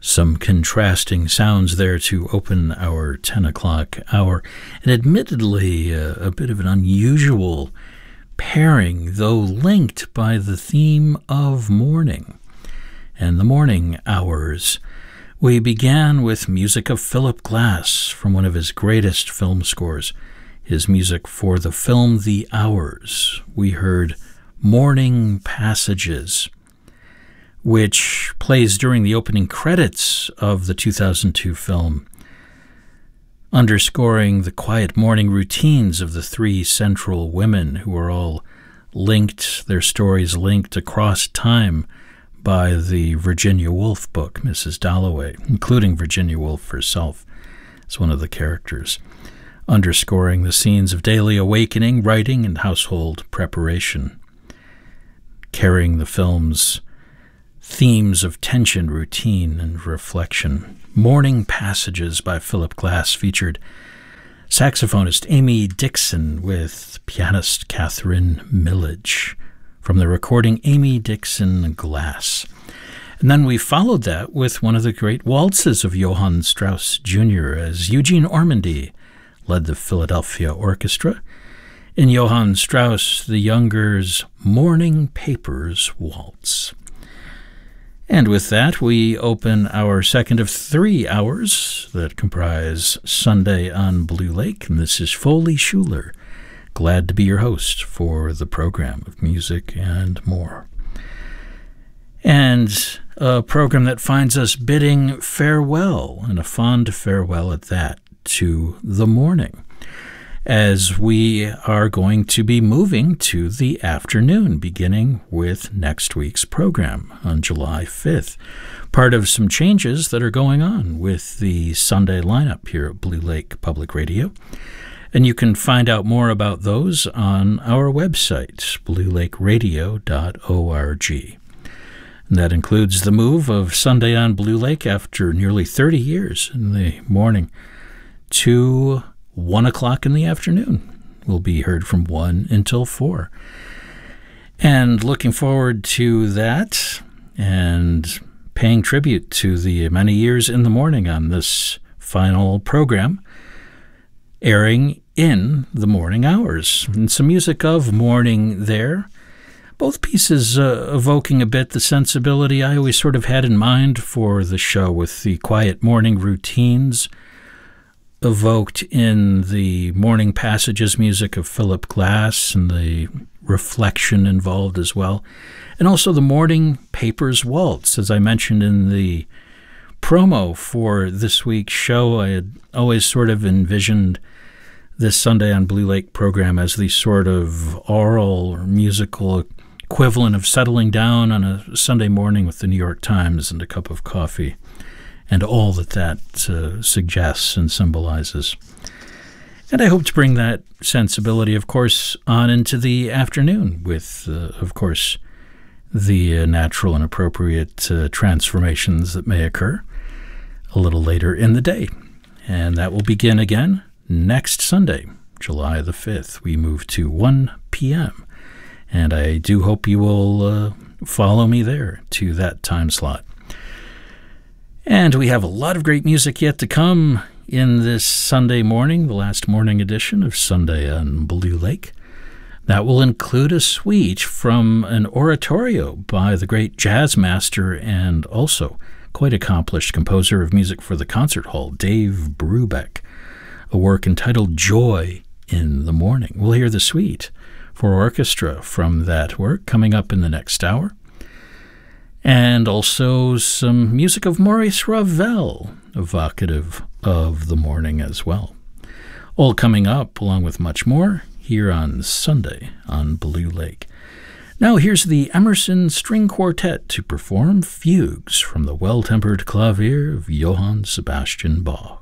Some contrasting sounds there to open our 10 o'clock hour, and admittedly a bit of an unusual pairing, though linked by the theme of morning and the morning hours. We began with music of Philip Glass from one of his greatest film scores, his music for the film The Hours. We heard Morning Passages, which plays during the opening credits of the 2002 film, underscoring the quiet morning routines of the three central women who are all linked, their stories linked across time by the Virginia Woolf book, Mrs. Dalloway, including Virginia Woolf herself as one of the characters, underscoring the scenes of daily awakening, writing, and household preparation, carrying the film's themes of tension, routine, and reflection. Morning Passages by Philip Glass featured saxophonist Amy Dixon with pianist Catherine Millage from the recording Amy Dixon Glass. And then we followed that with one of the great waltzes of Johann Strauss Jr. as Eugene Ormandy led the Philadelphia Orchestra in Johann Strauss the Younger's Morning Papers Waltz. And with that, we open our second of 3 hours that comprise Sunday on Blue Lake. And this is Foley Schuler, glad to be your host for the program of music and more. And a program that finds us bidding farewell, and a fond farewell at that, to the morning, as we are going to be moving to the afternoon, beginning with next week's program on July 5th. Part of some changes that are going on with the Sunday lineup here at Blue Lake Public Radio. And you can find out more about those on our website, bluelakeradio.org. And that includes the move of Sunday on Blue Lake after nearly 30 years in the morning to 1 o'clock in the afternoon. Will be heard from 1 until 4. And looking forward to that and paying tribute to the many years in the morning on this final program, airing in the morning hours. And some music of morning there. Both pieces evoking a bit the sensibility I always sort of had in mind for the show, with the quiet morning routines evoked in the Morning Passages music of Philip Glass and the reflection involved as well. And also the Morning Papers Waltz. As I mentioned in the promo for this week's show, I had always sort of envisioned this Sunday on Blue Lake program as the sort of oral or musical equivalent of settling down on a Sunday morning with the New York Times and a cup of coffee, and all that suggests and symbolizes. And I hope to bring that sensibility, of course, on into the afternoon with, of course, the natural and appropriate transformations that may occur a little later in the day. And that will begin again next Sunday, July the 5th. We move to 1 p.m., and I do hope you will follow me there to that time slot. And we have a lot of great music yet to come in this Sunday morning, the last morning edition of Sunday on Blue Lake. That will include a suite from an oratorio by the great jazz master and also quite accomplished composer of music for the concert hall, Dave Brubeck, a work entitled Joy in the Morning. We'll hear the suite for orchestra from that work coming up in the next hour. And also some music of Maurice Ravel, evocative of the morning as well. All coming up, along with much more, here on Sunday on Blue Lake. Now here's the Emerson String Quartet to perform Fugues from the Well-Tempered Clavier of Johann Sebastian Bach.